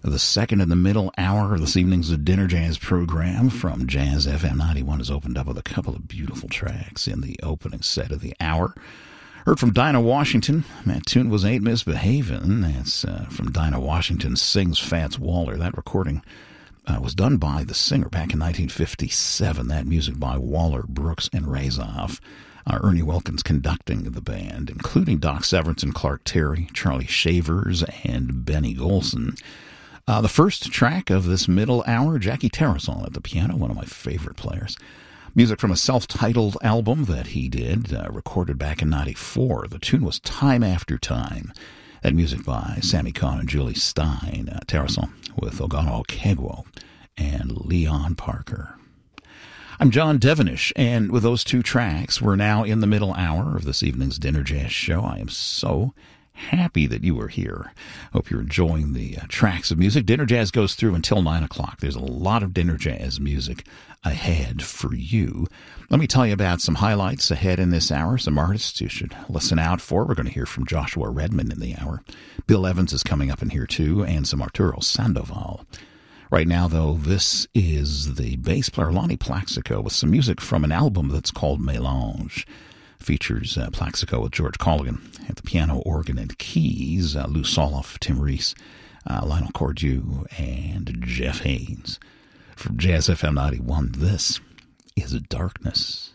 The second in the middle hour of this evening's Dinner Jazz program from Jazz FM 91 is opened up with a couple of beautiful tracks in the opening set of the hour. Heard from Dinah Washington. That tune was Ain't Misbehavin'. That's from Dinah Washington Sings Fats Waller. That recording was done by the singer back in 1957. That music by Waller, Brooks, and Razoff. Ernie Wilkins conducting the band, including Doc Severinsen, Clark Terry, Charlie Shavers, and Benny Golson. The first track of this middle hour, Jackie Tarasol at the piano, one of my favorite players. Music from a self-titled album that he did, recorded back in 94. The tune was Time After Time. That music by Sammy Kahn and Julie Stein. Tarasol with Ogano Okegwo and Leon Parker. I'm John Devenish, and with those two tracks, we're now in the middle hour of this evening's Dinner Jazz show. I am so happy that you are here. Hope you're enjoying the tracks of music. Dinner Jazz goes through until 9 o'clock. There's a lot of Dinner Jazz music ahead for you. Let me tell you about some highlights ahead in this hour, some artists you should listen out for. We're going to hear from Joshua Redman in the hour. Bill Evans is coming up in here, too, and some Arturo Sandoval. Right now, though, this is the bass player Lonnie Plaxico with some music from an album that's called Mélange. Features Plaxico with George Colligan at the piano, organ, and keys, Lou Soloff, Tim Reese, Lionel Cordew, and Jeff Haynes. From Jazz FM 91, this is Darkness.